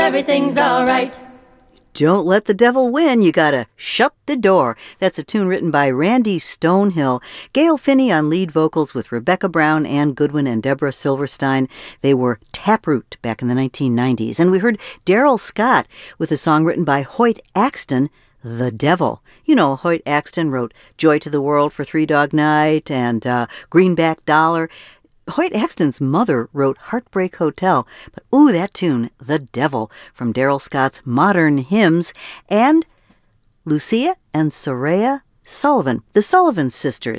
everything's alright. Don't let the devil win. You gotta shut the door. That's a tune written by Randy Stonehill. Gail Finney on lead vocals with Rebecca Brown, Ann Goodwin, and Deborah Silverstein. They were Taproot back in the 1990s. And we heard Daryl Scott with a song written by Hoyt Axton, The Devil. You know, Hoyt Axton wrote Joy to the World for Three Dog Night and Greenback Dollar. Hoyt Axton's mother wrote Heartbreak Hotel, but ooh, that tune, The Devil, from Daryl Scott's Modern Hymns, and Lucia and Soraya Sullivan, the Sullivan sisters.